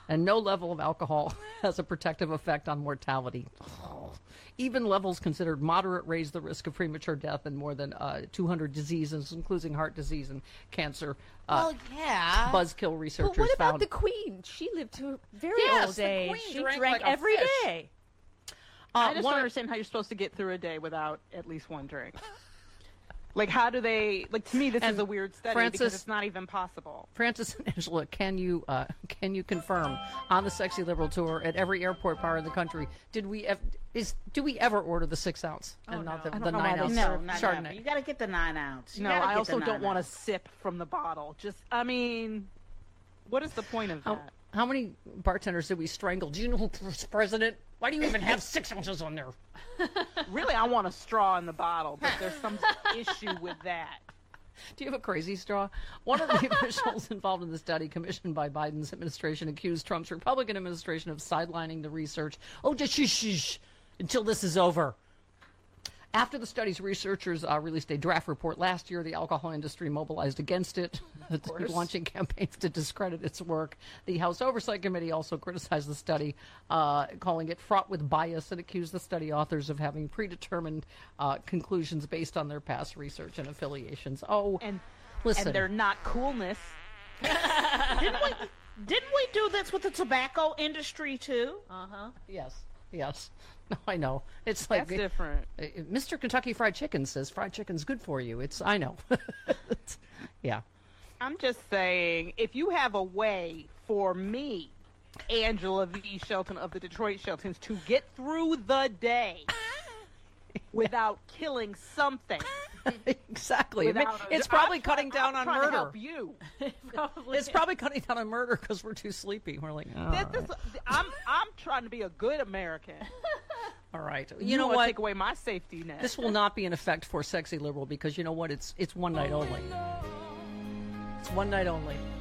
And no level of alcohol has a protective effect on mortality. Even levels considered moderate raise the risk of premature death in more than 200 diseases, including heart disease and cancer. Yeah. Buzzkill researchers But what about found. the Queen? She lived to a very Yes, old the age. Queen She drank drank like a every fish. day. I just don't understand how you're supposed to get through a day without at least one drink. Like, how do they? Like, to me, this is a weird study because it's not even possible. Francis and Angela, can you confirm on the Sexy Liberal tour at every airport bar in the country? Do we ever order the 6 ounce and not the 9 ounce No, not Chardonnay? ever. You got to get the 9 ounce. No, I also don't want to sip from the bottle. Just, I mean, what is the point of that? How many bartenders did we strangle? Do you know, President? Why do you even have 6 ounces on there? Really, I want a straw in the bottle, but there's some issue with that. Do you have a crazy straw? One of the officials involved in the study, commissioned by Biden's administration, accused Trump's Republican administration of sidelining the research. Oh, just shh, until this is over. After the study's researchers released a draft report last year, the alcohol industry mobilized against it, launching campaigns to discredit its work. The House Oversight Committee also criticized the study, calling it fraught with bias, and accused the study authors of having predetermined conclusions based on their past research and affiliations. Oh, and listen. And they're not coolness. Didn't we do this with the tobacco industry too? Yes. No, I know. It's like That's different. Mr. Kentucky Fried Chicken says fried chicken's good for you. I know. Yeah. I'm just saying, if you have a way for me, Angela V. Shelton of the Detroit Sheltons, to get through the day without killing something. Exactly. It's probably cutting down on murder. To help you. It's probably cutting down on murder because we're too sleepy. We're like, oh, I'm trying to be a good American. All right. You know want what? to take away my safety net. This will not be in effect for Sexy Liberal because you know what? It's one night only. It's one night only.